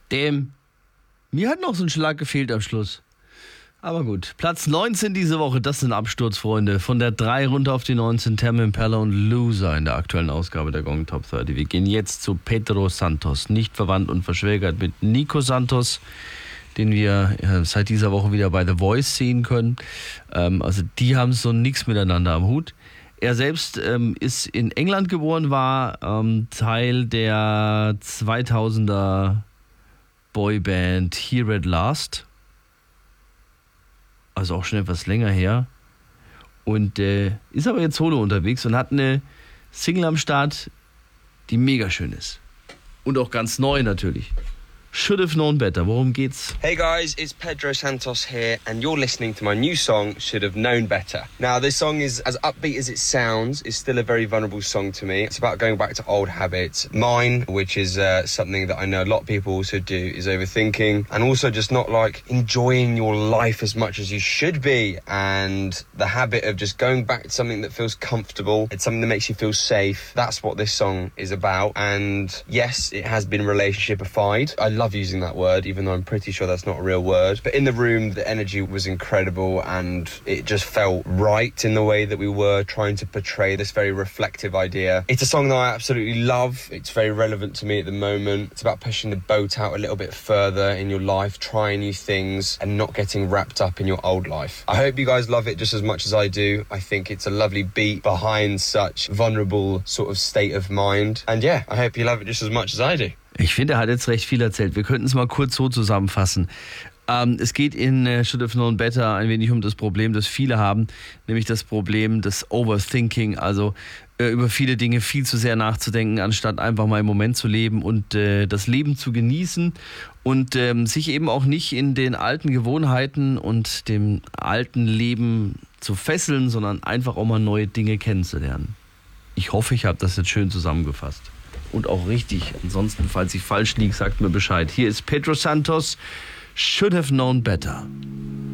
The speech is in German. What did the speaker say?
Mir hat noch so ein Schlag gefehlt am Schluss. Aber gut, Platz 19 diese Woche, das sind Absturzfreunde. Von der 3 runter auf die 19, Tame Impala und Loser in der aktuellen Ausgabe der Gong Top 30. Wir gehen jetzt zu Pedro Santos, nicht verwandt und verschwägert mit Nico Santos, den wir seit dieser Woche wieder bei The Voice sehen können. Also die haben so nichts miteinander am Hut. Er selbst ist in England geboren, war Teil der 2000er Boyband Here at Last. Also auch schon etwas länger her. Und ist aber jetzt solo unterwegs und hat eine Single am Start, die mega schön ist. Und auch ganz neu natürlich. Should Have Known Better. Worum geht's? Hey guys, it's Pedro Santos here, and you're listening to my new song, Should Have Known Better. Now, this song is, as upbeat as it sounds, is still a very vulnerable song to me. It's about going back to old habits. Mine, which is something that I know a lot of people also do, is overthinking, and also just not like enjoying your life as much as you should be, and the habit of just going back to something that feels comfortable. It's something that makes you feel safe. That's what this song is about. And yes, it has been relationship-ified. I love using that word, even though I'm pretty sure that's not a real word. But in the room, the energy was incredible, and it just felt right in the way that we were trying to portray this very reflective idea. It's a song that I absolutely love. It's very relevant to me at the moment. It's about pushing the boat out a little bit further in your life, trying new things, and not getting wrapped up in your old life. I hope you guys love it just as much as I do. I think it's a lovely beat behind such vulnerable sort of state of mind. And yeah, I hope you love it just as much as I do. Ich finde, er hat jetzt recht viel erzählt. Wir könnten es mal kurz so zusammenfassen. Es geht in Should Have Known Better ein wenig um das Problem, das viele haben, nämlich das Problem des Overthinking, also über viele Dinge viel zu sehr nachzudenken, anstatt einfach mal im Moment zu leben und das Leben zu genießen und sich eben auch nicht in den alten Gewohnheiten und dem alten Leben zu fesseln, sondern einfach auch mal neue Dinge kennenzulernen. Ich hoffe, ich habe das jetzt schön zusammengefasst. Und auch richtig. Ansonsten, falls ich falsch liege, sagt mir Bescheid. Hier ist Pedro Santos, Should Have Known Better.